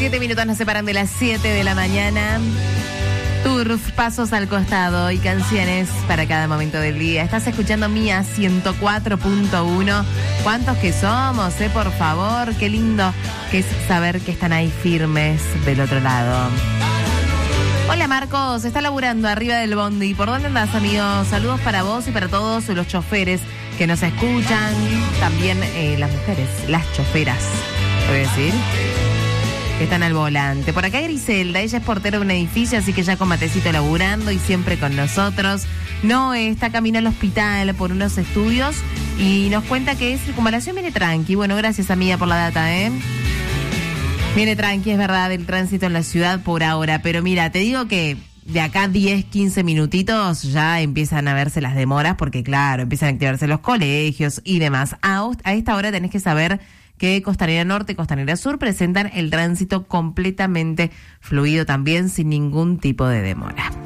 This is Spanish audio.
7 minutos nos separan de las 7 de la mañana. Turf, pasos al costado y canciones para cada momento del día. Estás escuchando Mía 104.1. ¿Cuántos que somos, por favor? Qué lindo que es saber que están ahí firmes del otro lado. Hola Marcos, está laburando arriba del bondi. ¿Por dónde andás, amigo? Saludos para vos y para todos los choferes que nos escuchan. También las mujeres, las choferas, voy a decir, que están al volante. Por acá Griselda, ella es portera de un edificio, así que ya con matecito laburando y siempre con nosotros. Noé está camino al hospital por unos estudios y nos cuenta que circunvalación viene tranqui. Bueno, gracias amiga por la data, Viene tranqui, es verdad, el tránsito en la ciudad por ahora, pero mira, te digo que de acá 10, 15 minutitos ya empiezan a verse las demoras porque claro, empiezan a activarse los colegios y demás. A esta hora tenés que saber que Costanera Norte y Costanera Sur presentan el tránsito completamente fluido también sin ningún tipo de demora.